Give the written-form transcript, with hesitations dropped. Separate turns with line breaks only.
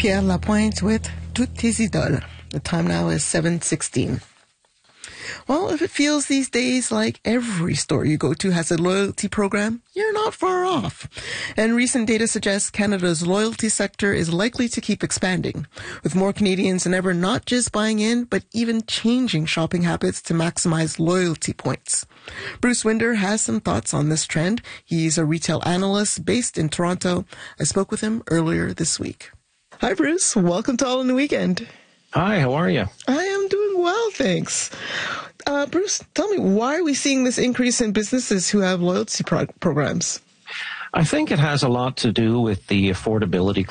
Pierre Lapointe with Toutes tes idoles. The time now is 7:16. Well, if it feels these days like every store you go to has a loyalty program, you're not far off. And recent data suggests Canada's loyalty sector is likely to keep expanding, with more Canadians than ever not just buying in, but even changing shopping habits to maximize loyalty points. Bruce Winder has some thoughts on this trend. He's a retail analyst based in Toronto. I spoke with him earlier this week. Hi, Bruce. Welcome to All in the Weekend.
Hi, how are you?
I am doing well, thanks. Bruce, tell me, why are we seeing this increase in businesses who have loyalty programs?
I think it has a lot to do with the affordability